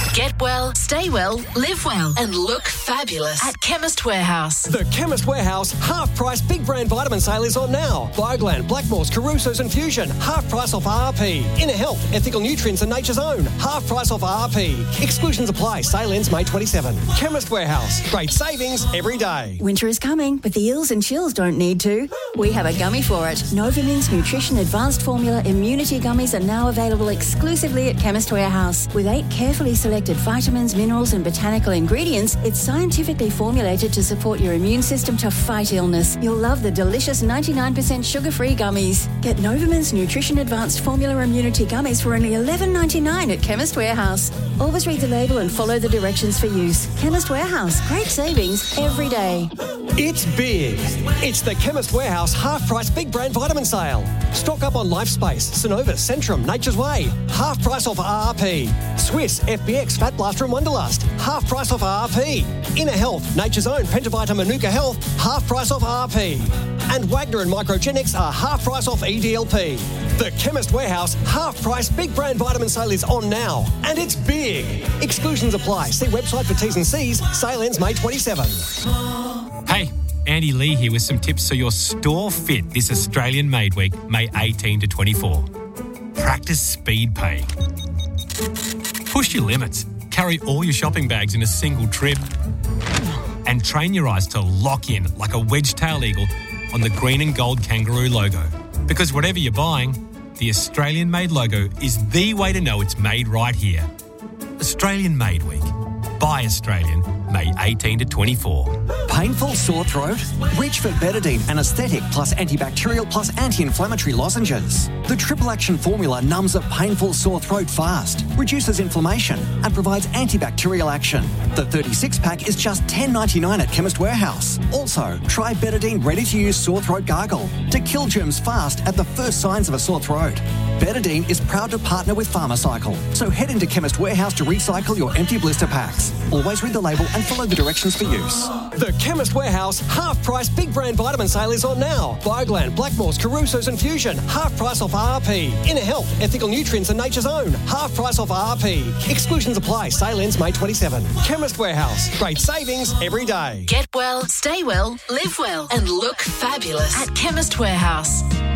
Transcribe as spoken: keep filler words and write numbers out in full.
Get well, stay well, live well, and look fabulous at Chemist Warehouse. The Chemist Warehouse half-price big brand vitamin sale is on now. Bioglan, Blackmores, Caruso's and Fusion, half price off R R P. Inner Health, Ethical Nutrients and Nature's Own, half price off R R P. Exclusions apply. Sale ends May twenty-seventh. Chemist Warehouse. Great savings every day. Winter is coming, but the ills and chills don't need to. We have a gummy for it. Novomin's Nutrition Advanced Formula Immunity Gummies are now available exclusively at Chemist Warehouse. With eight carefully selected vitamins, minerals and botanical ingredients, it's scientifically formulated to support your immune system to fight illness. You'll love the delicious ninety-nine percent sugar-free gummies. Get Novomin's Nutrition Advanced Formula Immunity Gummies for only eleven ninety-nine at Chemist Warehouse. Always read the label and follow the directions for use. Chemist Warehouse. Great savings every day. It's big. It's the Chemist Warehouse half-price big brand vitamin sale. Stock up on Lifespace, Synovus, Centrum, Nature's Way. Half price off R R P. Swiss, F B X, Fat Blaster and Wonderlust. Half price off R R P. Inner Health, Nature's Own, Pentavita Manuka Health. Half price off R R P. And Wagner and Microgenics are half price off E D L P. The Chemist Warehouse half-price big brand vitamin sale is on now. And it's big. Exclusions apply. See website for T's and C's. Sale ends May twenty-seventh. Hey, Andy Lee here with some tips so your store fit this Australian Made Week, May eighteenth to twenty-four. Practice speed paying. Push your limits. Carry all your shopping bags in a single trip. And train your eyes to lock in like a wedge-tail eagle on the green and gold kangaroo logo. Because whatever you're buying, the Australian Made logo is the way to know it's made right here. Australian Made Week. Buy Australian, May eighteenth to twenty-four. Painful sore throat? Reach for Betadine Anaesthetic plus antibacterial plus anti-inflammatory lozenges. The triple action formula numbs a painful sore throat fast, reduces inflammation and provides antibacterial action. The thirty-six pack is just ten ninety-nine at Chemist Warehouse. Also, try Betadine ready-to-use sore throat gargle to kill germs fast at the first signs of a sore throat. Betadine is proud to partner with Pharmacycle, so head into Chemist Warehouse to recycle your empty blister packs. Always read the label and follow the directions for use. The Chemist Warehouse half-price big brand vitamin sale is on now. Bioglan, Blackmores, Caruso's and Fusion, half price off R R P. Inner Health, Ethical Nutrients and Nature's Own, half price off R R P. Exclusions apply. Sale ends May twenty-seventh. Chemist Warehouse. Great savings every day. Get well, stay well, live well, and look fabulous at Chemist Warehouse.